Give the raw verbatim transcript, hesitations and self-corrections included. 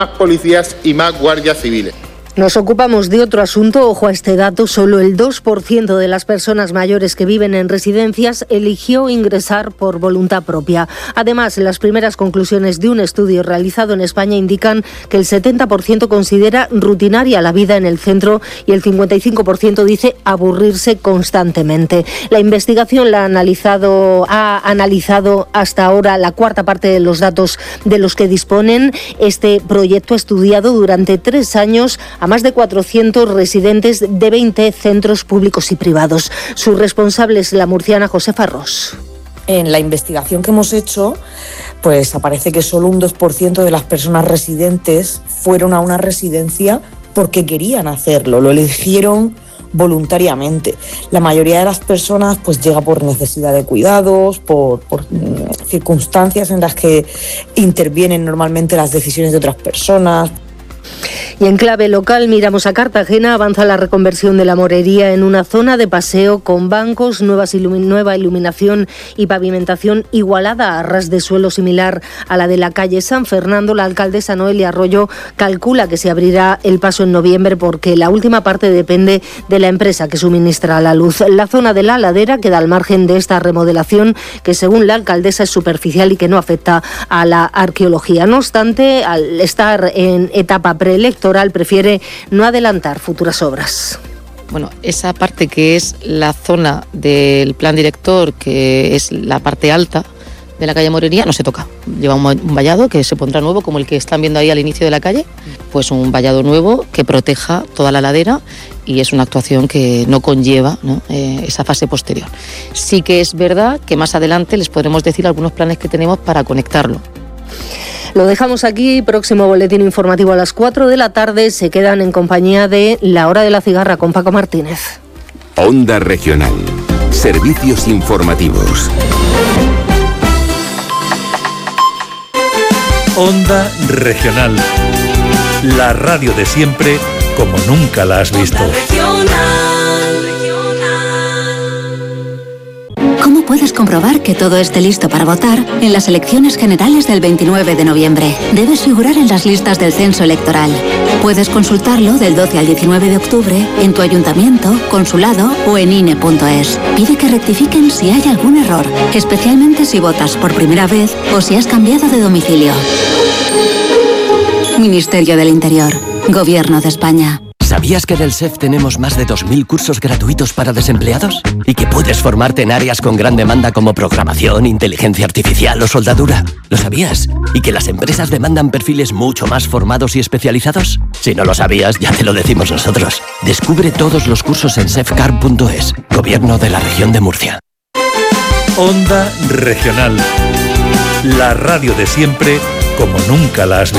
Más policías y más guardias civiles. Nos ocupamos de otro asunto. Ojo a este dato: solo el dos por ciento de las personas mayores que viven en residencias eligió ingresar por voluntad propia. Además, las primeras conclusiones de un estudio realizado en España indican que el setenta por ciento considera rutinaria la vida en el centro y el cincuenta y cinco por ciento dice aburrirse constantemente. La investigación la ha analizado, ha analizado hasta ahora la cuarta parte de los datos de los que disponen. Este proyecto ha estudiado durante tres años a más de cuatrocientos residentes de veinte centros públicos y privados. Su responsable es la murciana Josefa Ros. En la investigación que hemos hecho, pues aparece que solo un dos por ciento de las personas residentes fueron a una residencia porque querían hacerlo, lo eligieron voluntariamente. La mayoría de las personas pues llega por necesidad de cuidados, por, por mm, circunstancias en las que intervienen normalmente las decisiones de otras personas. Y en clave local miramos a Cartagena. Avanza la reconversión de la Morería en una zona de paseo con bancos, nuevas ilumi- nueva iluminación y pavimentación igualada a ras de suelo similar a la de la calle San Fernando. La alcaldesa Noelia Arroyo calcula que se abrirá el paso en noviembre porque la última parte depende de la empresa que suministra la luz. La zona de la ladera queda al margen de esta remodelación que, según la alcaldesa, es superficial y que no afecta a la arqueología. No obstante, al estar en etapa preelectoral, prefiere no adelantar futuras obras. Bueno, esa parte que es la zona del plan director, que es la parte alta de la calle Morería, no se toca. Lleva un vallado que se pondrá nuevo, como el que están viendo ahí al inicio de la calle, pues un vallado nuevo que proteja toda la ladera, y es una actuación que no conlleva, ¿no? Eh, esa fase posterior. Sí que es verdad que más adelante les podremos decir algunos planes que tenemos para conectarlo. Lo dejamos aquí. Próximo boletín informativo a las cuatro de la tarde. Se quedan en compañía de La Hora de la Cigarra con Paco Martínez. Onda Regional. Servicios informativos. Onda Regional. La radio de siempre como nunca la has visto. ¿Cómo puedes comprobar que todo esté listo para votar en las elecciones generales del veintinueve de noviembre? Debes figurar en las listas del censo electoral. Puedes consultarlo del doce al diecinueve de octubre en tu ayuntamiento, consulado o en I N E punto es. Pide que rectifiquen si hay algún error, especialmente si votas por primera vez o si has cambiado de domicilio. Ministerio del Interior. Gobierno de España. ¿Sabías que en el S E F tenemos más de dos mil cursos gratuitos para desempleados? ¿Y que puedes formarte en áreas con gran demanda como programación, inteligencia artificial o soldadura? ¿Lo sabías? ¿Y que las empresas demandan perfiles mucho más formados y especializados? Si no lo sabías, ya te lo decimos nosotros. Descubre todos los cursos en sefcar punto es. Gobierno de la Región de Murcia. Onda Regional. La radio de siempre como nunca la has visto.